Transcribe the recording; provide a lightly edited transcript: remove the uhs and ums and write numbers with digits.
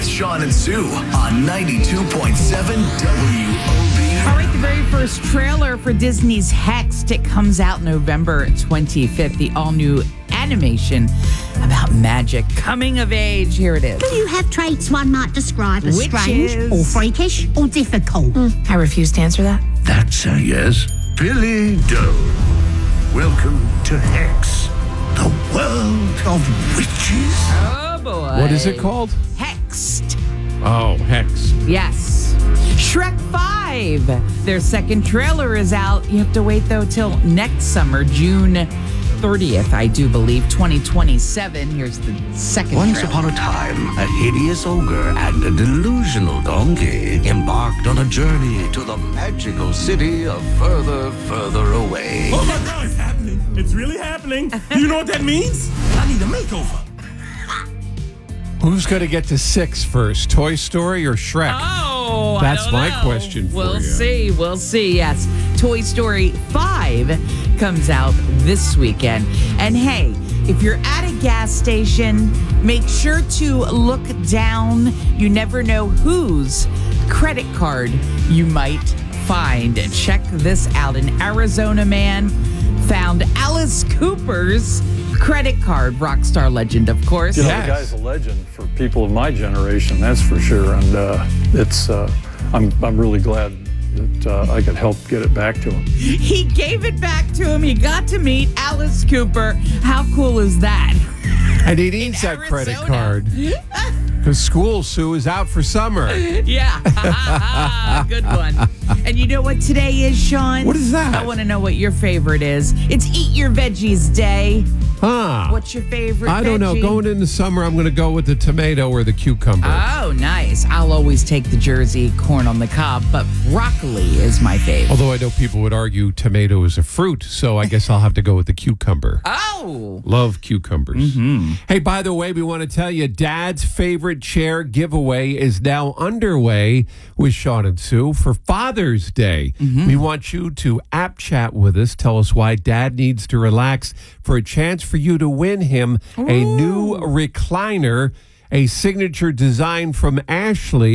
with Sean and Sue on 92.7 WOB. All right, the very first trailer for Disney's Hexed. It comes out November 25th. The all-new animation about magic coming of age. Here it is. Do you have traits one might describe as Witches. strange or freakish or difficult? I refuse to answer that. That's a yes. Billy Doe. Welcome to Hex, the world of witches. Oh, boy. What is it called? Hexed. Oh, Hex. Yes. Shrek 5. Their second trailer is out. You have to wait, though, till next summer, June 30th, I do believe, 2027. Here's the second Once trailer. upon a time, a hideous ogre and a delusional donkey embarked on a journey to the magical city of further away. Oh my God, it's happening. It's really happening. You know what that means? I need a makeover. Who's going to get to 6 first, Toy Story or Shrek? Oh, That's I don't my know. question for We'll you. see. We'll see. Yes. Toy Story 5 comes out this weekend. And hey, if you're at a gas station, make sure to look down. You never know whose credit card you might find. Check this out. An Arizona man found Alice Cooper's credit card, rock star legend, of course. You know, Yes. the guy's a legend for people of my generation, that's for sure. And I'm really glad that I could help get it back to him. He gave it back to him. He got to meet Alice Cooper. How cool is that? And he needs that credit Arizona. card. Because school, Sue, is out for summer. Yeah. Good one. And you know what today is, Sean? What is that? I want to know what your favorite is. It's Eat Your Veggies Day. Huh. What's your favorite I don't know. veggie? Going into summer, I'm going to go with the tomato or the cucumber. Oh, nice. I'll always take the Jersey corn on the cob, but broccoli is my favorite. Although I know people would argue tomato is a fruit, so I guess I'll have to go with the cucumber. Oh. Love cucumbers. Hey, by the way, we want to tell you Dad's favorite chair giveaway is now underway with Sean and Sue for Father's Day. We want you to app chat with us. Tell us why Dad needs to relax for a chance for you to win him a new recliner, a signature design from Ashley.